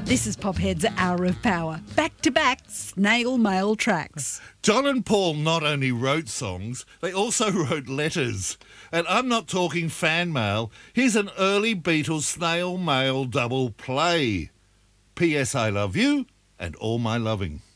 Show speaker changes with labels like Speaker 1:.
Speaker 1: This is Pophead's Hour of Power. Back-to-back snail mail tracks.
Speaker 2: John and Paul not only wrote songs, they also wrote letters. And I'm not talking fan mail. Here's an early Beatles snail mail double play. P.S. I love you and all my loving.